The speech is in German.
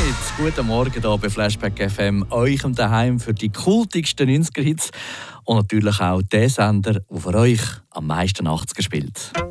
damit guten Morgen hier bei Flashback FM, euch daheim für die kultigsten 90er-Hits und natürlich auch der Sender, der für euch am meisten 80er spielt.